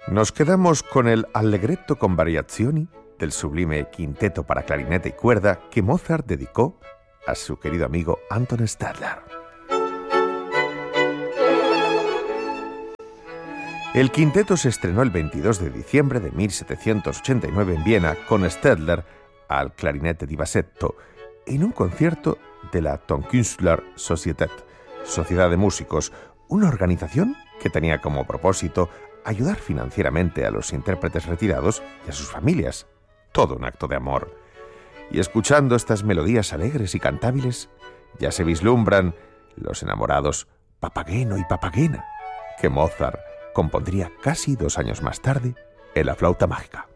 Nos quedamos con el Allegretto con variazioni del sublime quinteto para clarinete y cuerda que Mozart dedicó a su querido amigo Anton Stadler. El quinteto se estrenó el 22 de diciembre de 1789 en Viena con Stadler al clarinete di bassetto en un concierto de la Tonkünstler Societät, Sociedad de Músicos, una organización que tenía como propósito ayudar financieramente a los intérpretes retirados y a sus familias. Todo un acto de amor. Y escuchando estas melodías alegres y cantables, ya se vislumbran los enamorados Papageno y Papagena, que Mozart compondría casi 2 años más tarde en La Flauta Mágica.